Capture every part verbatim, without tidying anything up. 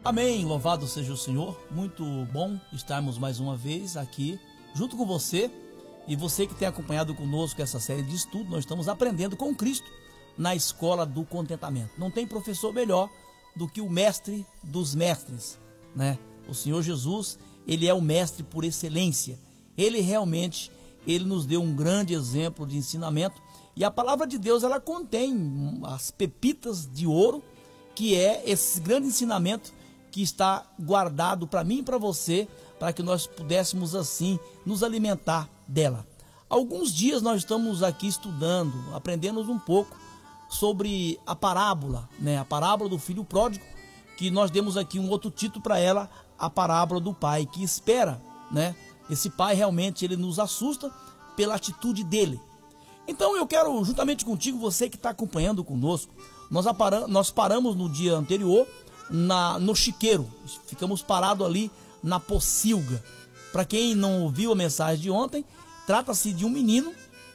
Amém, louvado seja o Senhor. Muito bom estarmos mais uma vez aqui junto com você. E você que tem acompanhado conosco essa série de estudo, nós estamos aprendendo com Cristo na escola do contentamento. Não tem professor melhor do que o mestre dos mestres, né? O Senhor Jesus, ele é o mestre por excelência. Ele realmente, ele nos deu um grande exemplo de ensinamento. E a palavra de Deus, ela contém as pepitas de ouro, que é esse grande ensinamento que está guardado para mim e para você, para que nós pudéssemos assim nos alimentar dela. Alguns dias nós estamos aqui estudando, aprendendo um pouco sobre a parábola, né? A parábola do filho pródigo, que nós demos aqui um outro título para ela, a parábola do pai que espera, né? Esse pai realmente ele nos assusta pela atitude dele. Então eu quero, juntamente contigo, você que está acompanhando conosco, nós, aparamos, nós paramos no dia anterior na, no chiqueiro, ficamos parados ali na pocilga. Para quem não ouviu a mensagem de ontem, trata-se de um menino,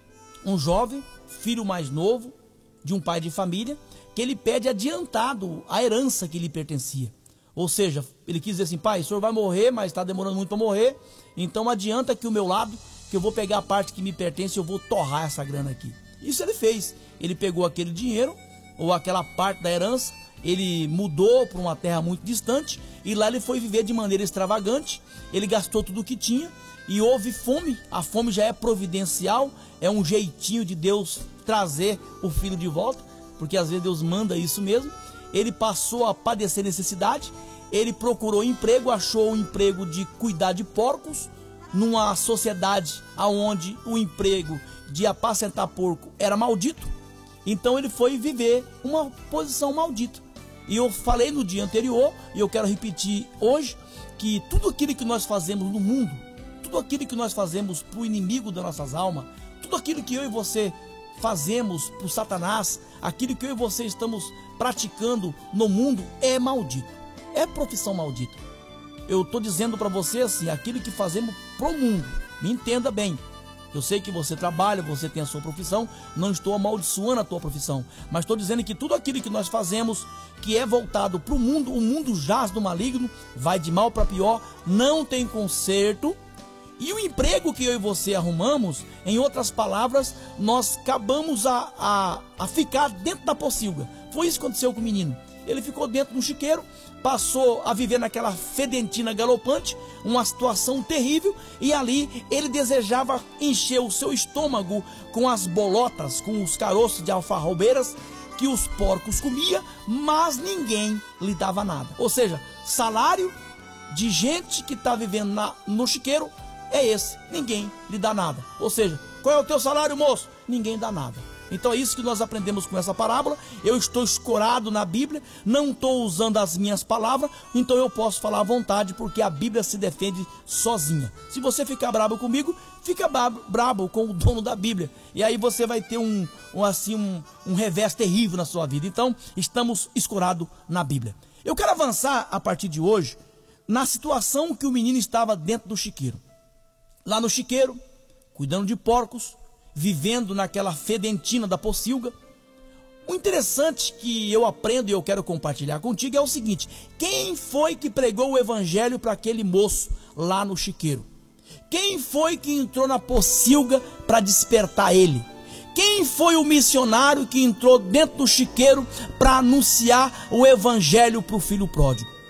um jovem, filho mais novo, de um pai de família, que ele pede adiantado a herança que lhe pertencia. Ou seja, ele quis dizer assim: pai, o senhor vai morrer, mas está demorando muito para morrer, então adianta aqui o meu lado, que eu vou pegar a parte que me pertence e eu vou torrar essa grana aqui. Isso ele fez. Ele pegou aquele dinheiro, ou aquela parte da herança, ele mudou para uma terra muito distante, e lá ele foi viver de maneira extravagante. Ele gastou tudo o que tinha, e houve fome. A fome já é providencial, é um jeitinho de Deus trazer o filho de volta, porque às vezes Deus manda isso mesmo. Ele passou a padecer necessidade, ele procurou emprego, achou o emprego de cuidar de porcos, numa sociedade onde o emprego de apacentar porco era maldito. Então ele foi viver uma posição maldita. E eu falei no dia anterior, e eu quero repetir hoje, que tudo aquilo que nós fazemos no mundo, tudo aquilo que nós fazemos para o inimigo das nossas almas, tudo aquilo que eu e você fazemos para o Satanás, aquilo que eu e você estamos praticando no mundo é maldito, é profissão maldita. Eu estou dizendo para você assim, aquilo que fazemos pro mundo, me entenda bem. Eu sei que você trabalha, você tem a sua profissão, não estou amaldiçoando a tua profissão, mas estou dizendo que tudo aquilo que nós fazemos, que é voltado para o mundo, o mundo jaz do maligno, vai de mal para pior, não tem conserto. E o emprego que eu e você arrumamos, em outras palavras, nós acabamos a, a, a ficar dentro da pocilga. Foi isso que aconteceu com o menino. Ele ficou dentro do chiqueiro, passou a viver naquela fedentina galopante, uma situação terrível, e ali ele desejava encher o seu estômago com as bolotas, com os caroços de alfarrobeiras que os porcos comiam, mas ninguém lhe dava nada. Ou seja, salário de gente que está vivendo na, no chiqueiro é esse, ninguém lhe dá nada. Ou seja, qual é o teu salário, moço? Ninguém dá nada. Então é isso que nós aprendemos com essa parábola. Eu estou escorado na Bíblia, não estou usando as minhas palavras, então eu posso falar à vontade, porque a Bíblia se defende sozinha. Se você ficar brabo comigo, fica brabo com o dono da Bíblia, e aí você vai ter um, um, assim, um, um revés terrível na sua vida. Então estamos escorados na Bíblia. Eu quero avançar a partir de hoje na situação que o menino estava dentro do chiqueiro. Lá no chiqueiro, cuidando de porcos, vivendo naquela fedentina da pocilga. O interessante que eu aprendo e eu quero compartilhar contigo é o seguinte: quem foi que pregou o evangelho para aquele moço lá no chiqueiro? Quem foi que entrou na pocilga para despertar ele? Quem foi o missionário que entrou dentro do chiqueiro para anunciar o evangelho para o filho pródigo?